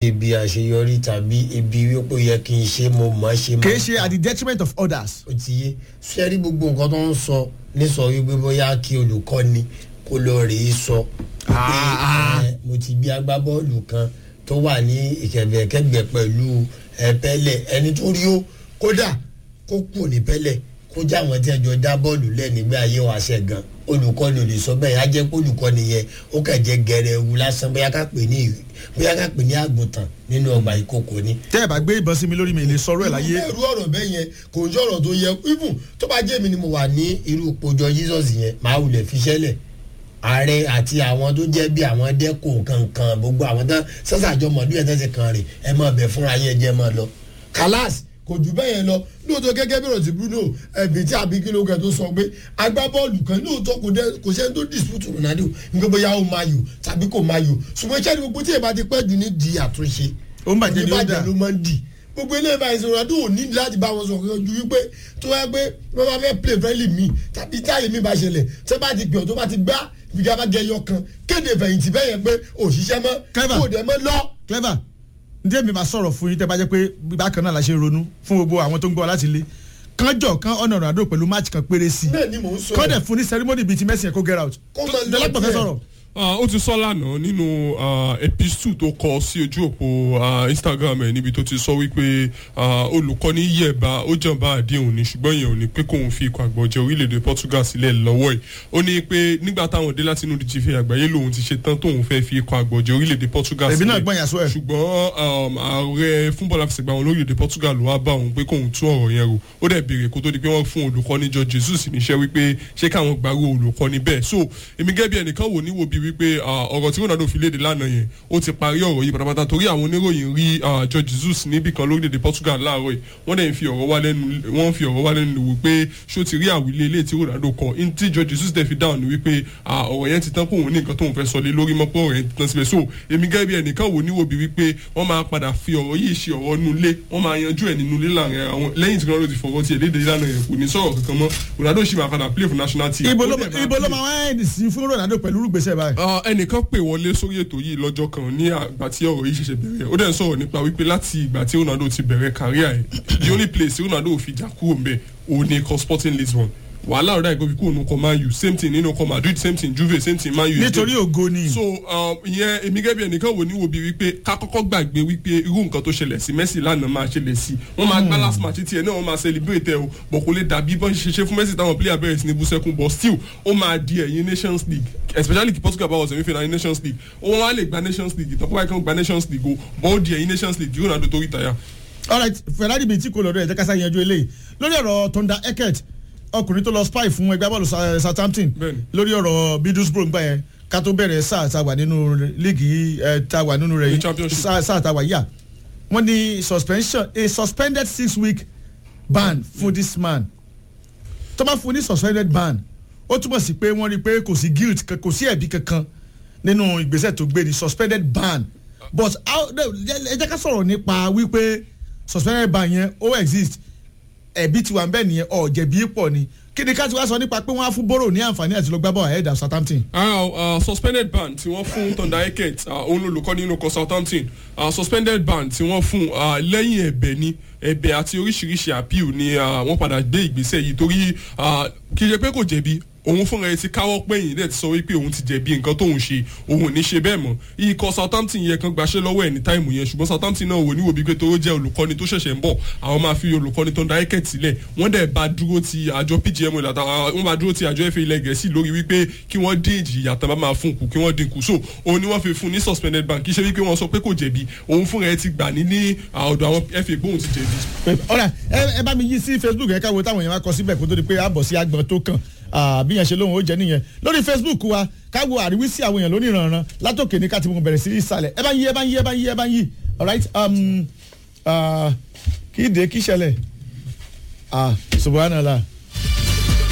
ibi àṣeyọrí tàbí ibi wípé ó yẹ kí n ṣe mo mọ̀ ṣe mọ́. kì í ṣe at the detriment of others. ó ti yé ṣé rí gbogbo nǹkan tó ń sọ nísọ wípé bóyá kí olùkọ́ni kó lọ rèé sọ pé mo ti gbé agbábọ́ọ̀lù kan tó wà ní ìkẹ̀gbẹ̀kẹ̀gbẹ̀ pẹ̀lú pẹ́lẹ̀ ẹni tó rí ó kódà kó kù ní pẹ́lẹ̀ kó já àwọn tí ẹjọ́ dá bọ́ọ̀lù lẹ́nìgbà ayé wa ṣẹ̀ gan olùkọ́ni ò lè sọ bẹ́ẹ̀ á jẹ́ pé olùkọ́ni yẹn ó kàn jẹ́ gẹ̀rẹ́ ewu lásán bóyá ká pè ní àgùntàn nínú ọgbà ìkòkò ni. tẹ́ ẹ bá gbé ìbọn sí mi lórí mi lè sọ̀rọ̀ ẹ̀ láyé. irú ọ̀rọ̀ bẹ́ẹ̀ yẹn kò ń sọ̀rọ̀ tó yẹ even tó bá jẹ́ mi ni mo wà ní irú ìpòjọ Jesus yẹn màá wulẹ̀ fi ṣẹlẹ̀ ààrẹ àti àwọn tó jẹ́ bí àwọn dẹ́kun kankan gbogbo àwọn tán sọ́sàjọ mọ̀ọ́dún yẹn tẹ́sí kan rè ẹ máa bẹ̀ fúnra yẹn jẹ́ máa lọ kálás kò jù bẹ́ẹ̀ yẹn lọ lóòótọ́ gẹ́gẹ́ bí ọ̀rọ̀ Bruno ẹ̀bí tí àbíkíló kẹ́ tó sọ pé agbábọ́ọ̀lù kan lóòótọ́ kò sẹ́ni tó dispute Ronaldo nígbà bóyá ó máa yò tàbí kò máa yò ṣùgbọ́n iṣẹ́ ni gbogbo tí èèbá ti pẹ́ jù ní di àtúnṣe ó ń bàjẹ́ ní ó dà ló máa ń di gbogbo ilé ìbá ìṣòro Ronaldo ò ní láti bá wọn sọ̀rọ̀ ju wípé tó wá pé wọ́n bá fẹ́ play friendly mi tàbí táyé mi bá ṣẹlẹ̀ tẹ́ bá ti gbìyànjú tó bá ti gbá ìgbà gẹyọ kan kéde fẹ̀yìntì bẹ́ẹ̀ yẹn pé òṣìṣẹ́ mọ́ kó dẹ̀ mọ́ lọ. Clever ǹjẹ́ mi máa sọ̀rọ̀ fún yín tẹ́ bá jẹ́ pé bákan náà la ṣe ronú fún gbogbo àwọn tó ń gbọ́ láti ilé kánjọ kan ọ̀nà Ronaldo pẹ̀lú match kan péré sí i kọ́dẹ̀ fún ní ceremony bíi ti Messi yẹn kó get out dọ́lápọ̀ fẹ́ sọ̀rọ̀. ó ti sọ lánàá nínú episode tó kọ sí ojú òpó Instagram ẹ̀ níbi tó ti sọ wípé olùkọ́ni yẹ̀bá ó jàǹbá àdéhùn ni ṣùgbọ́n ìyẹn ò ní pé kóun fi ikọ̀ àgbọ̀jẹ̀ orílẹ̀-èdè Portugal sílẹ̀ lọ́wọ́ ẹ̀ ó ní pé nígbà táwọn dé láti inú ìdíje ife àgbáyé lòun ti ṣe tán tóun fẹ́ fi ikọ̀ àgbọ̀jẹ̀ orílẹ̀-èdè Portugal sílẹ̀ ṣùgbọ́n ààrẹ fúnbọ́ọ̀lù àfẹsẹ̀gbá wọn lórílẹ̀-èdè Portugal ló wá bá òun pé kóun tún ọ̀rọ̀ yẹn rò ó dẹ̀ béèrè kó tó di pé wọ́n fún olùkọ́ni Jorge Jesus níṣẹ́ wípé ṣé káwọn gbàrú olùkọ́ni bẹ́ẹ̀ so èmi gẹ́gẹ́ bí ẹnìkan wò níwò bíi wípé ọ̀rọ̀ tí Ronaldo fi léde lánàá yẹn ó ti parí ọ̀rọ̀ yìí pátápátá torí àwọn oníròyìn rí Jorge Jesus níbì kan lórílẹ̀‐èdè Portugal láàárọ̀ yìí wọ́n dẹ̀ fi ọ̀rọ̀ wá lẹ́nu wò pé ṣó ti rí àwílé ilé tí Ronaldo kọ tí Jorge Jesus dẹ̀ fi dáhùn ní wípé ọ̀rọ̀ yẹn ti tán kó òun ní nǹkan tóun fẹ́ sọ lé lórí mọ́ pé ọ̀rọ̀ yẹn ti tán síbẹ̀ so èmi gẹ́gẹ́ bí ẹnìkan wò níwò bí wípé wọ́n máa padà fi ọ̀rọ̀ yìí ṣe ọ̀rọ̀ nulẹ̀ wọ́n máa yanjú ẹ̀ nínú ilé láàrin àwọn lẹ́yìn tí Ronaldo ti fọwọ́ tiẹ̀ léde lánàá yẹn kò ní sọ̀rọ̀ kankan mọ́ Ronaldo sì máa padà play for national team. ibo ló máa wá ẹ̀ẹ́dì sí fún Ronaldo pẹ̀lú rúgbèsè báyìí. ẹnìkan pè wọlé sórí ètò yìí lọ́jọ́ kan ní àgbà tí ọ̀rọ̀ yìí ṣẹ̀ṣẹ̀ bẹ̀rẹ̀ ó dẹ̀ ń sọ̀rọ̀ nípa wípé láti ìgbà tí Ronaldo ti bẹ̀rẹ̀ career ẹ̀ the only place Ronaldo fi jà kúrò ń bẹ̀ òun ni ikọ̀ Sporting Lisbon wàhálà ọ̀dà ìgbòbi kúrò nínú kan Man U same thing nínú kan Madrid same thing Juve same thing Man U. nítorí ògo ni. so ìyẹn èmi gẹ́gẹ́ bí ẹnìkan wò ní wo bí wípé ká kọ́kọ́ gbàgbé wípé irú nǹkan tó ṣẹlẹ̀ sí Messi lánàá máa ṣẹlẹ̀ sí wọ́n máa gbá last match tiẹ̀ náà wọ́n máa celebrate ẹ̀ o bọ̀ kò lè dàbí bọ́n ṣe ṣe fún Messi táwọn player bẹ̀rẹ̀ sí ní bú sẹ́kún but still ó máa di ẹ̀yìn Nations League especially kí Portugal bá wọ̀ sẹ́mi final Nations League ó wọ́n á lè gba Nations League ìtọ́kọ́ báyìí kan gba Nations League o bọ́ ó di ẹ̀yìn Nations League Ronaldo tó rí tàyà. alright Ferrari bíi tí kò lọ́dọ̀ ẹ̀ jẹ́ ká sá yanjú eléyìí lórí ọ̀rọ̀ Thunder Eket ọkùnrin tó lọ spy fún ẹgbẹ́ bọ́ọ̀lù Southampton lórí ọ̀rọ̀ Middlesbrough gbà yẹn ká tó bẹ̀rẹ̀ sáà tá a wà nínú líìgì tá a wà nínú rẹ̀ yìí sáà tá a wà yíyà wọ́n ní a suspended 6-week ban fún this man tó bá fún ní suspended ban ó túmọ̀ sí pé wọ́n rí i pé kò sí guilt kò sí ẹ̀bi kankan nínú ìgbésẹ̀ tó gbé ní suspended ban but ẹ jẹ́ ká sọ̀rọ̀ nípa wípé suspended ban yẹn ó exist ẹ̀bí tiwa ń bẹ nìyẹn ọ̀jẹ̀bí pọ̀ ni kí ni ká ti wá sọ nípa pé wọ́n á fún Borough ní àǹfààní àti lọ gbá bọ́ọ̀ ahead of Southampton. suspended ban tí wọ́n fún Thunder Eket òun olùkọ́ nínú ikọ̀ Southampton suspended ban tí wọ́n fún lẹ́yìn ẹ̀bẹ̀ ni ẹ̀bẹ̀ àti oríṣiríṣi appeal ni wọ́n padà gbé ìgbésẹ̀ yìí torí kì í ṣe pé kò jẹ̀bi òun fúnra ẹ ti káwọ́ pẹ́yìn dẹ̀ ti sọ wípé òun ti jẹ̀bi nǹkan tóun ṣe òun ò ní ṣe bẹ́ẹ̀ mọ́ ikọ̀ Southampton yẹ kan gbaṣẹ́ lọ́wọ́ ẹ̀ ní táìmù yẹn ṣùgbọ́n Southampton náà wò níwò bí pé tó jẹ́ olùkọ́ni tó ṣẹ̀ṣẹ̀ ń bọ̀ àwọn máa fi olùkọ́ni Thunder Eket sílẹ̀ wọ́n dẹ̀ bá dúró ti àjọ PGM wọ́n bá dúró ti àjọ FA ilẹ̀ Gẹ̀ẹ́sì lórí wípé kí wọ́n dín ìjìyà tán bá máa fún kù kí wọ́n dín kù so òun ni wọ́n fi fún ní suspended ban kì í ṣe wípé wọ́n sọ pé kò jẹ̀bi òun fúnra ẹ ti gbà ní ọ̀dọ̀ àwọn FA pé òun ti jẹ̀bi. ọ̀rẹ́ ẹ bá mi yí sí Facebook ẹ káwọ táwọn èèyàn wá kọ síbẹ̀ kó tó di pé àbọ̀ sí agbọ̀n tó kàn bí yẹn ṣe lóhùn ó jẹ nìyẹn lórí Facebook wa káwo àríwísí àwọn èèyàn lónìí ìrànràn látòkè ní ká ti mú bẹ̀rẹ̀ sí ìsàlẹ̀ ẹ bá ń yí alright kí ìdè kí ṣẹlẹ̀ subhanallah